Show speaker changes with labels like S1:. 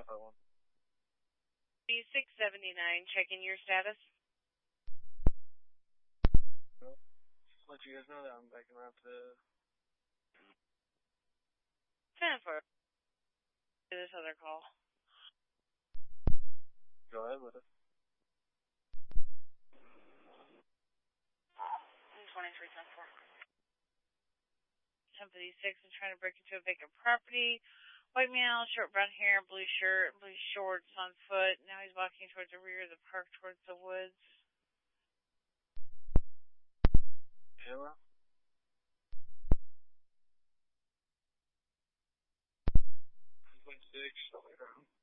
S1: 951.
S2: B679, checking your status.
S1: Well, just let you guys know that I'm backing around to
S2: 10-4. This other call.
S1: go ahead with it.
S2: 23-10-4. 1056, I'm trying to break into a vacant property. White male, short brown hair, blue shirt, blue shorts on foot. Now he's walking towards the rear of the park, towards the woods.
S1: Camera? 26,